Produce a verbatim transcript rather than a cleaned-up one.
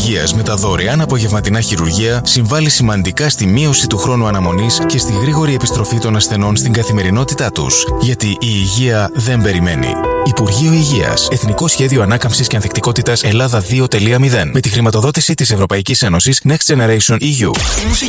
Υγείας με τα δωρεάν απογευματινά χειρουργεία συμβάλλει σημαντικά στη μείωση του χρόνου αναμονής και στη γρήγορη επιστροφή των ασθενών στην καθημερινότητά τους. Γιατί η υγεία δεν περιμένει. Υπουργείο Υγείας. Εθνικό Σχέδιο Ανάκαμψης και Ανθεκτικότητας Ελλάδα δύο τελεία μηδέν. Με τη χρηματοδότηση της Ευρωπαϊκής Ένωσης Next Generation ι γιου.